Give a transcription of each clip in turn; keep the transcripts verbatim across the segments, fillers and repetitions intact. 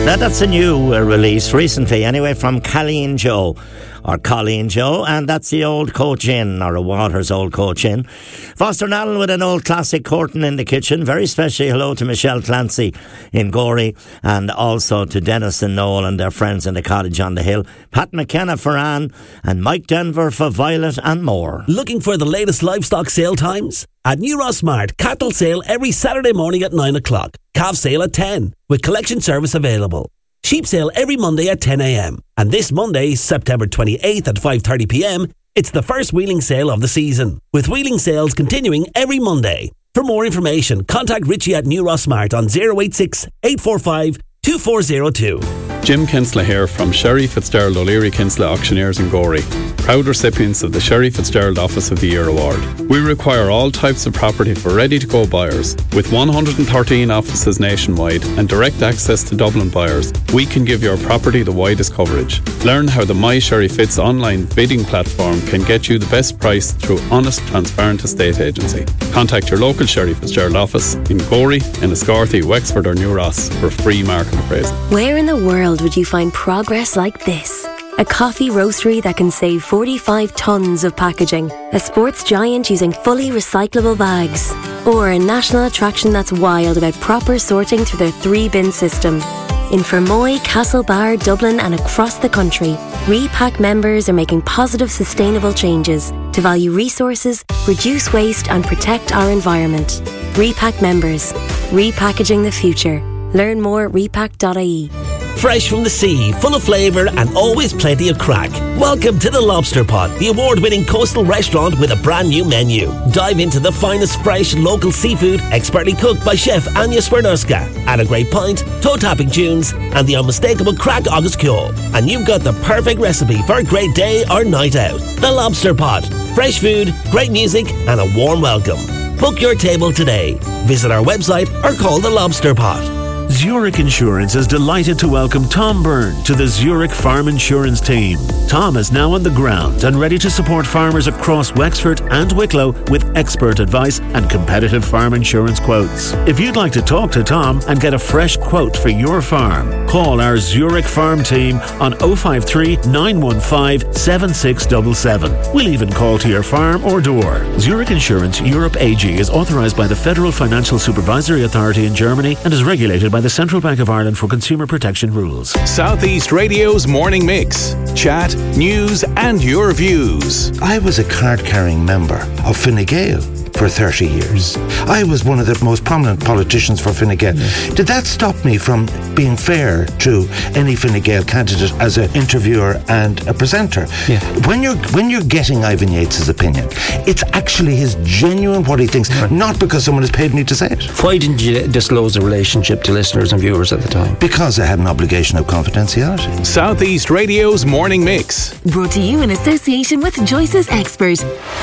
Now that's a new uh, release recently anyway from Colleen Joe or Colleen Joe, and that's the old Coach Inn, or a Waters old Coach Inn. Foster and Allen with an old classic curtain in the kitchen. Very special hello to Michelle Clancy in Gorey, and also to Dennis and Noel and their friends in the cottage on the hill. Pat McKenna for Anne, and Mike Denver for Violet, and more. Looking for the latest livestock sale times? At New Ross Smart, cattle sale every Saturday morning at nine o'clock. Calf sale at ten, with collection service available. Sheep sale every Monday at ten a.m. And this Monday, September twenty-eighth at five thirty p.m, it's the first wheeling sale of the season, with wheeling sales continuing every Monday. For more information, contact Richie at New Ross Smart on zero eight six, eight four five, two four zero two. Jim Kinsella here from Sherry Fitzgerald O'Leary Kinsella Auctioneers in Gorey, proud recipients of the Sherry Fitzgerald Office of the Year Award. We require all types of property for ready-to-go buyers. With one hundred thirteen offices nationwide and direct access to Dublin buyers, we can give your property the widest coverage. Learn how the My Sherry Fitz online bidding platform can get you the best price through honest, transparent estate agency. Contact your local Sherry Fitzgerald office in Gorey, Enniscorthy, Wexford or New Ross for free market appraisal. Where in the world would you find progress like this? A coffee roastery that can save forty-five tonnes of packaging, a sports giant using fully recyclable bags, or a national attraction that's wild about proper sorting through their three-bin system. In Fermoy, Castlebar, Dublin and across the country, Repack members are making positive, sustainable changes to value resources, reduce waste and protect our environment. Repack members, repackaging the future. Learn more at repack dot I E. Fresh from the sea, full of flavour and always plenty of crack. Welcome to the Lobster Pot, the award-winning coastal restaurant with a brand new menu. Dive into the finest fresh local seafood, expertly cooked by Chef Anya Swerdowska. Add a great pint, toe-tapping tunes and the unmistakable crack agus cure. And you've got the perfect recipe for a great day or night out. The Lobster Pot. Fresh food, great music and a warm welcome. Book your table today. Visit our website or call the Lobster Pot. Zurich Insurance is delighted to welcome Tom Byrne to the Zurich Farm Insurance team. Tom is now on the ground and ready to support farmers across Wexford and Wicklow with expert advice and competitive farm insurance quotes. If you'd like to talk to Tom and get a fresh quote for your farm, call our Zurich Farm team on oh five three, nine one five, seven six seven seven. We'll even call to your farm or door. Zurich Insurance Europe A G is authorised by the Federal Financial Supervisory Authority in Germany and is regulated by the Central Bank of Ireland for consumer protection rules. Southeast Radio's Morning Mix. Chat, news and your views. I was a card-carrying member of Fine Gael for thirty years. I was one of the most prominent politicians for Fine Gael. Yeah. Did that stop me from being fair to any Fine Gael candidate as an interviewer and a presenter? Yeah. When you're when you're getting Ivan Yates' opinion, it's actually his genuine what he thinks, right. Not because someone has paid me to say it. Why didn't you disclose the relationship to listeners and viewers at the time? Because I had an obligation of confidentiality. Southeast Radio's Morning Mix. Brought to you in association with Joyce's Expert.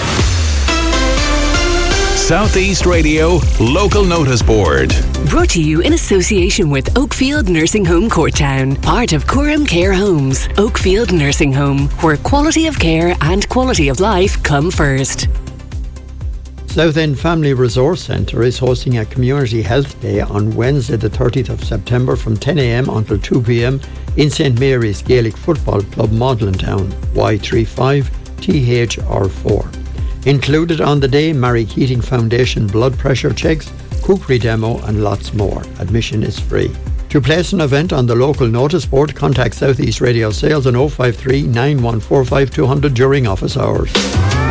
Southeast Radio Local Notice Board. Brought to you in association with Oakfield Nursing Home Courtown, part of Coram Care Homes. Oakfield Nursing Home, where quality of care and quality of life come first. Southend Family Resource Centre is hosting a Community Health Day on Wednesday the thirtieth of September from ten a.m. until two p.m. in St Mary's Gaelic Football Club, Magdalen, Y thirty-five T H R four. Included on the day, Mary Keating Foundation blood pressure checks, cookery demo and lots more. Admission is free. To place an event on the local notice board, contact Southeast Radio Sales on oh five three, nine one four five, two hundred during office hours.